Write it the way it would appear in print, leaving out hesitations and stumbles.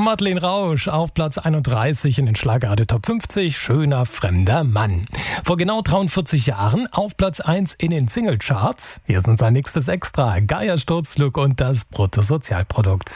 Madeleine Rausch auf Platz 31 in den Schlagerradio Top 50, Schöner fremder Mann. Vor genau 43 Jahren auf Platz 1 in den Singlecharts. Hier ist unser nächstes Extra, Geier Sturzflug und das Bruttosozialprodukt.